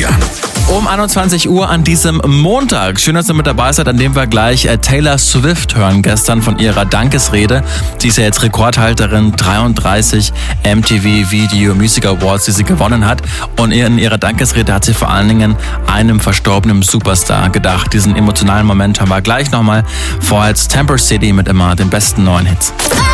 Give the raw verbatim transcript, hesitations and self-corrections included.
Florian. Um einundzwanzig Uhr an diesem Montag. Schön, dass ihr mit dabei seid, an dem wir gleich äh, Taylor Swift hören, gestern von ihrer Dankesrede. Sie ist ja jetzt Rekordhalterin, dreiunddreißig M T V Video Music Awards, die sie gewonnen hat. Und in ihrer Dankesrede hat sie vor allen Dingen einem verstorbenen Superstar gedacht. Diesen emotionalen Moment haben wir gleich nochmal. Vorher jetzt Temper City mit immer den besten neuen Hits.